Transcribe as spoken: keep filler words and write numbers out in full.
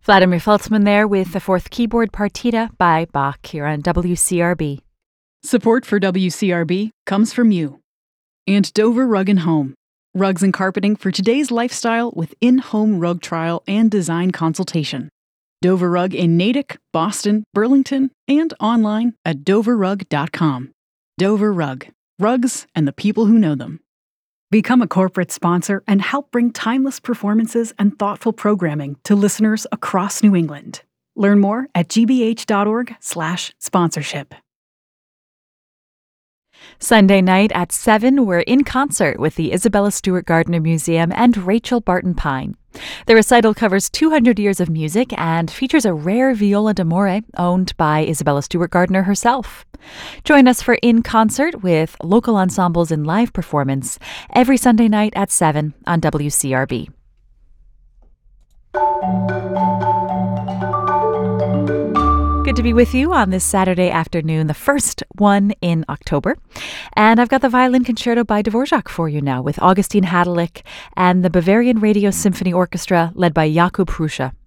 Vladimir Feltzman there with the fourth keyboard partita by Bach here on W C R B. Support for W C R B comes from you. And Dover Rug and Home. Rugs and carpeting for today's lifestyle with in-home rug trial and design consultation. Dover Rug in Natick, Boston, Burlington, and online at dover rug dot com. Dover Rug. Rugs and the people who know them. Become a corporate sponsor and help bring timeless performances and thoughtful programming to listeners across New England. Learn more at g b h dot org slash sponsorship. Sunday night at seven, we're in concert with the Isabella Stewart Gardner Museum and Rachel Barton Pine. The recital covers two hundred years of music and features a rare viola d'amore owned by Isabella Stewart Gardner herself. Join us for In Concert with local ensembles and live performance every Sunday night at seven on W C R B. Good to be with you on this Saturday afternoon, the first one in October. And I've got the Violin Concerto by Dvorak for you now with Augustin Hadelich and the Bavarian Radio Symphony Orchestra led by Jakub Hrusha.